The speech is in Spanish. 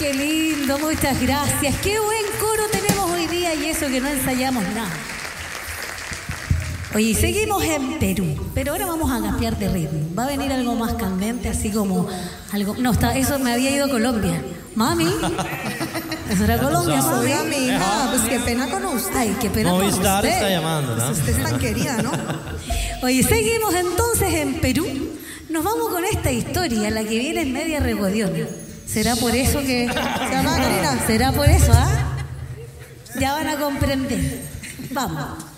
Qué lindo, muchas gracias. Qué buen coro tenemos hoy día y eso que no ensayamos nada. Oye, seguimos en Perú, pero ahora vamos a cambiar de ritmo. Va a venir algo más candente, así como algo... No, eso me había ido a Colombia. Mami, eso era Colombia, mami. Oiga, mi hija, pues qué pena con usted. Ay, qué pena con usted. Movistar está llamando, ¿no? Pues usted es tan querida, ¿no? Oye, seguimos entonces en Perú. Nos vamos con esta historia, la que viene es media regodiona. ¿Será por eso que... ¿Será por eso, ¿Será por eso, ah? Ya van a comprender. Vamos.